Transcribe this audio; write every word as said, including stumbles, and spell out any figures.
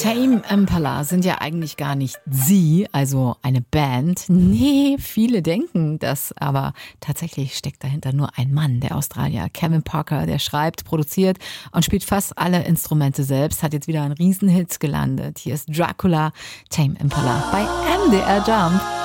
Tame Impala sind ja eigentlich gar nicht sie, also eine Band. Nee, viele denken das, aber tatsächlich steckt dahinter nur ein Mann, der Australier Kevin Parker, der schreibt, produziert und spielt fast alle Instrumente selbst, hat jetzt wieder einen Riesenhit gelandet. Hier ist Dracula, Tame Impala bei M D R Jump.